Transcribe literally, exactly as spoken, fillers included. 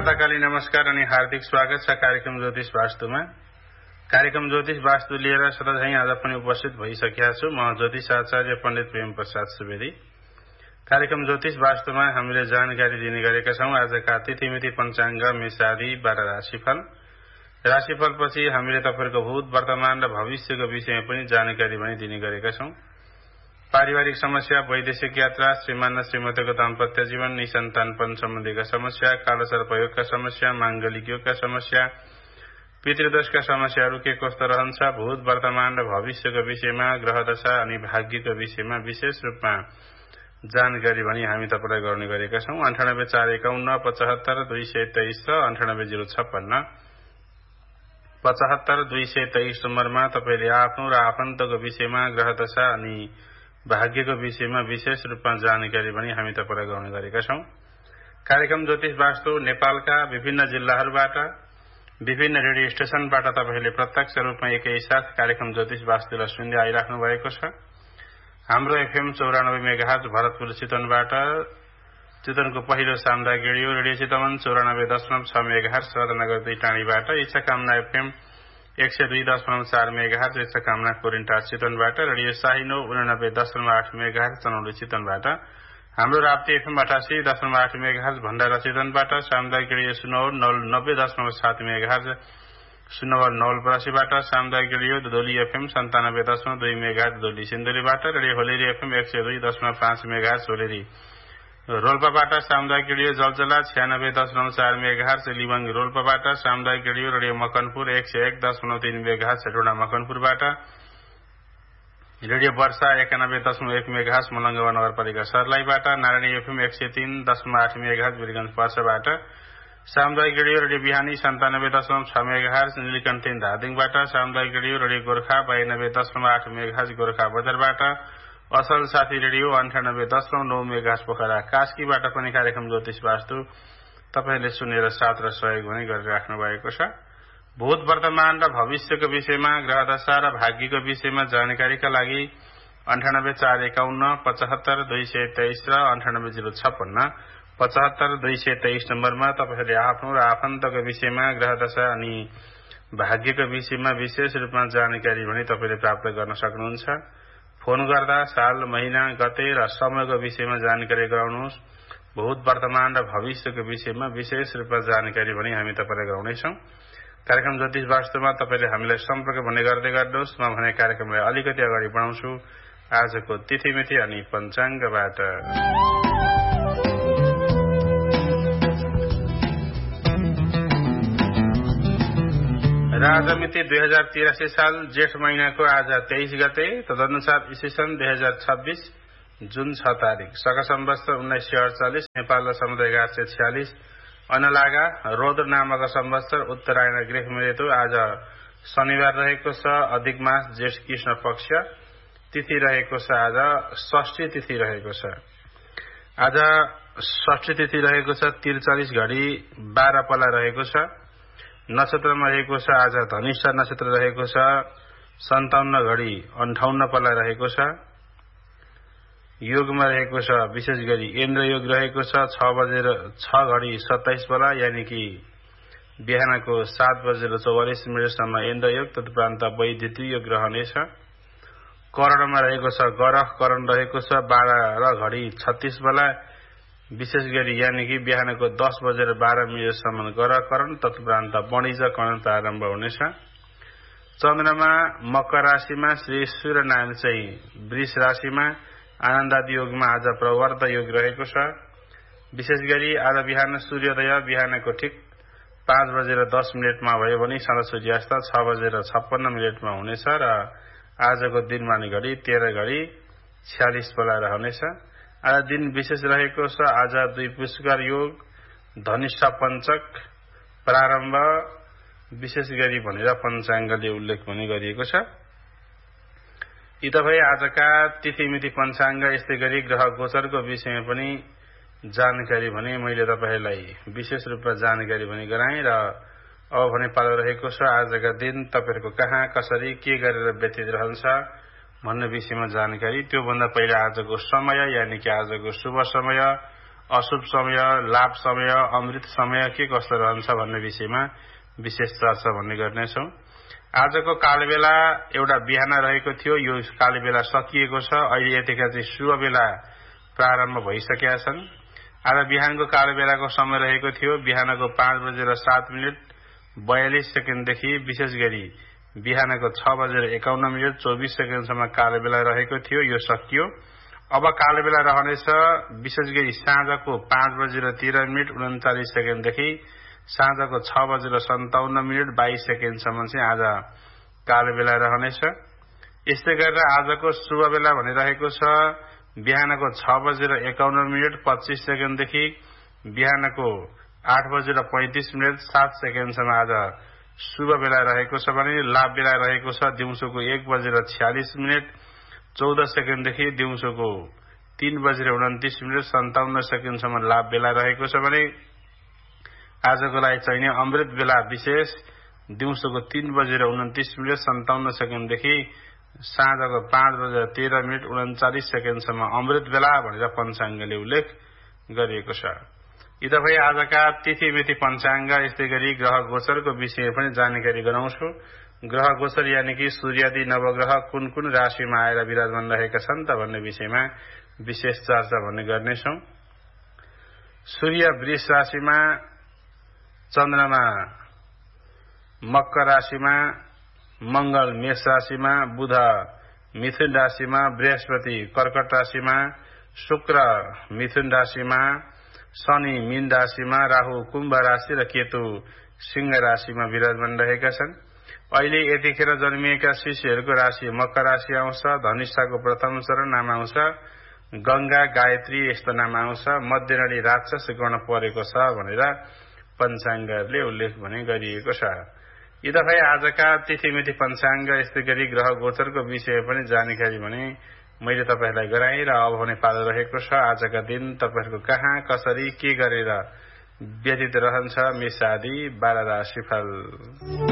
प्रातःकालीन नमस्कार अनि हार्दिक स्वागत छ कार्यक्रम ज्योतिष वास्तुमा। कार्यक्रम ज्योतिष वास्तु लिएर सधैँ आज पनि उपस्थित भइसकेका छु। म ज्योतिष आचार्य पण्डित प्रेम प्रसाद सुवेदी। कार्यक्रम ज्योतिष वास्तुमा हामीले जानकारी दिने गरेका छौं। आजका तिथिमिति पञ्चाङ्ग, मेषादि, बाह्र राशिफल। राशिफलपछि हामीले तपाईहरुको भूत, वर्तमान र भविष्यको विषयमा पनि जानकारी पनि दिने गरेका छौं। पारिवारिक समस्या, वैदेशिक यात्रा, श्रीमान र श्रीमतीको दाम्पत्य जीवन, निसन्तानपन सम्बन्धीका समस्या, कालसर्प योगका समस्या, मांगलिक योगका समस्या, पितृदोषका समस्याहरू के कस्तो रहन्छ, भूत, वर्तमान र भविष्यको विषयमा, ग्रहदशा अनि भाग्यको विषयमा विशेष रूपमा जानकारी भनी हामी तपाईलाई गर्ने गरेका छौं। अन्ठानब्बे चार एकाउन्न पचहत्तर दुई सय तेइस र अन्ठानब्बे जिरो छप्पन्न पचहत्तर दुई सय तेइस नम्बरमा तपाईले आफ्नो र आफन्तको विषयमा, ग्रहदशा अनि भाग्यको विषयमा विशेष रूपमा जानकारी पनि हामी तपाईलाई गर्ने गरेका छौं। कार्यक्रम ज्योतिष वास्तु नेपालका विभिन्न जिल्लाहरूबाट, विभिन्न रेडियो स्टेशनबाट तपाईले प्रत्यक्ष रूपमा एकैसाथ कार्यक्रम ज्योतिष वास्तुलाई सुन्दै आइराख्नु भएको छ। हाम्रो एफएम चौरानब्बे मेगाहर्ज भरतपुर चितवनबाट, चितवनको पहिलो सामुदायिक रेडियो रेडियो चितवन चौरानब्बे दशमलव छ मेगाहर्ज, रत्नगर दुई टाँडीबाट, इच्छाकामना एफएम एक सय दुई दशमलव चार मेगाहर्ज, इच्छाकामना कोरिन्टार चितवनबाट, रेडियो साहिनो उनानब्बे दशमलव आठ मेगाहर्ज चनौली चितवनबाट, हाम्रो राप्ती एफएम अठासी दशमलव आठ मेगाहर्ज भण्डारा चितवनबाट, सामुदायिक रेडियो सुनौर नब्बे दशमलव सात मेगाहर्ज सुनौर नवलपरासीबाट, सामुदायिक रेडियो दोली एफएम सन्तानब्बे दशमलव दुई मेगाहर्ज दोली सिन्धुलीबाट, रेडियो होलेरी एफएम एक सय दुई दशमलव पाँच मेगाहर्ज होलेरी रोल्पाबाट, सामुदायिक रेडियो जलजला छ्यानब्बे दशमलव चार मेगाहर्ज लिबङ रोल्पाबाट, सामुदायिक रेडियो रेडियो मकनपुर एक सय एक दशमलव तीन मेगाहर्ज हेटौडा मकनपुरबाट, रेडियो वर्षा एकानब्बे दशमलव एक मेगाहर्ज मलङ्गवा नगरपालिका सर्लाहीबाट, नारायणी एफएम एक सय तीन दशमलव आठ मेगाहर्ज वीरगञ्ज पर्साबाट, सामुदायिक रेडियो रेडियो बिहानी सन्तानब्बे दशमलव छ मेगाहर्ज नीलकण्ठेन धादिङबाट, सामुदायिक रेडियो रेडियो गोर्खा बयानब्बे दशमलव आठ मेगाहर्ज गोर्खा बजारबाट, असल साथी रेडियो अन्ठानब्बे दशमलव नौ मेगाहर्ज पोखरा कास्कीबाट पनि कार्यक्रम ज्योतिष वास्तु तपाईले सुनेर साथ र सहयोग पनि गरिराख्नु भएको छ। भूत, वर्तमान र भविष्यको विषयमा, ग्रहदशा र भाग्यको विषयमा जानकारीका लागि अन्ठानब्बे चार एकाउन्न पचहत्तर दुई सय तेइस र अन्ठानब्बे जिरो छप्पन्न पचहत्तर दुई सय तेइस नम्बरमा तपाईहरूले आफ्नो र आफन्तको विषयमा, ग्रहदशा अनि भाग्यको विषयमा विशेष रूपमा जानकारी पनि तपाईले प्राप्त गर्न सक्नुहुन्छ। फोन गर्दा साल, महिना, गते र समयको विषयमा जानकारी गराउनुहोस्। भूत, वर्तमान र भविष्यको विषयमा विशेष रूपमा जानकारी पनि हामी तपाईलाई गराउनेछौँ। कार्यक्रम ज्योतिष वास्तुमा तपाईले हामीलाई सम्पर्क भन्ने गर्दै गर्नुहोस्। म भने कार्यक्रमलाई अलिकति अगाडि बढाउँछु आजको तिथिमिति अनि पञ्चाङ्गबाट। राजमिति दुई हजार तिरासी साल जेठ महिनाको आज तेइस गते, तदनुसार ईस्वीसन दुई हजार छब्बीस जुन छ तारिक, शक सम्वत्सर उन्नाइस सय अडचालिस, नेपाल र समुदाय आठ सय छ्यालिस, अनलागा रौद्र नामक सम्वत्सर, उत्तरायण गृह ऋतु। आज शनिबार रहेको छ, अधिक मास जेठ कृष्ण पक्ष, तिथि रहेको छ आज षष्ठी तिथि रहेको छ। आज षष्ठी तिथि रहेको छ, त्रिचालिस घडी बाह्र पला रहेको छ। नक्षत्रमा रहेको छ आज धनिष्ठा नक्षत्र रहेको छ, सन्ताउन्न घडी अन्ठाउन्न पला रहेको छ। योगमा रहेको छ विशेष गरी इन्द्र योग रहेको छ, छ बजेर छ घडी सत्ताइस बेला यानि कि बिहानको सात बजेर चौवालिस मिनटसम्म इन्द्र योग, तदुपरान्त वैद्युत योग रहनेछ। करणमा रहेको छ गरह करण रहेको छ, बाह्र घडी छत्तीस बेला विशेष गरी यानि कि बिहानको दस बजेर बाह्र मिनटसम्म गरह करण, तदुपरान्त वणिज करण प्रारम्भ हुनेछ। चन्द्रमा मकर राशिमा, श्री सूर्यनारायण चाहिँ वृष राशिमा, आनन्दादि योगमा आज प्रवर्त योग रहेको छ। विशेष गरी आज बिहान सूर्योदय बिहानको ठिक पाँच बजेर दस मिनटमा भयो भने सन्ध्या सूर्यास्त छ बजेर छप्पन्न मिनटमा हुनेछ र आजको दिनमानी घडी तेह्र घडी छ्यालिस बेला रहनेछ। आज दिन विशेष रहेको छ आज दुई पुष्कर योग, धनिष्ठा पञ्चक प्रारम्भ विशेष गरी भनेर पञ्चाङ्गले उल्लेख पनि गरिएको छ। यी तपाईँ आजका तिथिमिति पञ्चाङ्ग, यस्तै गरी ग्रह गोचरको विषयमा पनि जानकारी भने मैले तपाईलाई विशेष रूपमा जानकारी पनि गराएँ र अब भने पालो रहेको छ आजका दिन तपाईहरुको कहाँ कसरी के गरेर व्यतीत रहन्छ भन्ने विषयमा जानकारी। त्यो भन्दा पहिला आजको समय यानि कि आजको शुभ समय अशुभ समय, लाभ समय, अमृत समय के कस्तो रहन्छ भन्ने विषयमा विशेष चर्चा भन्ने गर्नेछौँ। आजको कालबेला एउटा बिहान रहेको थियो, यो कालबेला सकिएको छ। अहिले यतिका चाहिँ शुभ बेला प्रारम्भ भइसकेका छन्। आज बिहानको कालबेलाको समय रहेको थियो बिहानको पाँच बजेर सात मिनट बयालिस सेकेन्डदेखि विशेष गरी बिहानको छ बजेर एकाउन्न मिनट चौबिस सेकेन्डसम्म कालबेला रहेको थियो, यो सकियो। अब कालबेला रहनेछ विशेष गरी साँझको पाँच बजेर तेह्र मिनट उन्चालिस सेकेन्डदेखि साँझको छ बजेर सन्ताउन्न मिनट बाइस सेकेन्डसम्म चाहिँ आज कालबेला रहनेछ। यस्तै गरेर आजको शुभ बेला भनिरहेको छ बिहानको छ बजेर एकाउन्न मिनट पच्चीस सेकेन्डदेखि बिहानको आठ बजेर पैंतिस मिनट सात सेकेन्डसम्म आज शुभ बेला रहेको छ भने लाभ बेला रहेको छ दिउँसोको एक बजेर छ्यालिस मिनट चौध सेकेन्डदेखि दिउँसोको तीन बजेर उन्तिस मिनट सन्ताउन्न सेकेन्डसम्म लाभ बेला रहेको छ भने आजको लागि चाहिने अमृत बेला विशेष दिउँसोको तीन बजेर उन्तिस मिनट सन्ताउन्न सेकेन्डदेखि साँझको पाँच बजेर तेह्र मिनट उन्चालिस सेकेन्डसम्म अमृत बेला भनेर पञ्चाङ्गले उल्लेख गरिएको छ। यी तपाईँ आजका तिथि मिति पञ्चाङ्ग यस्तै गरी ग्रह गोचरको विषय पनि जानकारी गराउँछु। ग्रह गोचर यानि कि सूर्यादि नवग्रह कुन कुन राशिमा आएर विराजमान रहेका छन् त भन्ने विषयमा विशेष चर्चा भन्ने गर्नेछौँ। सूर्य वृष राशिमा, चन्द्रमा मकर राशिमा, मंगल मेष राशिमा, बुध मिथुन राशिमा, बृहस्पति कर्कट राशिमा, शुक्र मिथुन राशिमा, शनि मीन राशिमा, राहु कुम्भ राशि र केतु सिंह राशिमा विराजमान रहेका छन्। अहिले यतिखेर जन्मिएका शिशुहरूको राशि मकर राशि आउँछ। धनिष्ठाको प्रथम चरण नाम आउँछ गंगा, गायत्री यस्तो नाम आउँछ। मध्यनडी राक्षस गण परेको छ भनेर पञ्चाङ्गहरूले उल्लेख भने गरिएको छ। यी दफा आजका तिथिमिति पञ्चाङ्ग यस्तै गरी ग्रह गोचरको विषय पनि जानकारी भने मैले तपाईहरुलाई गराएँ र अब हुने पालो रहेको छ। आजका दिन तपाईहरुको कहाँ कसरी के गरेर व्यतीत रहन्छ मेष आदि बाह्र राशिफल।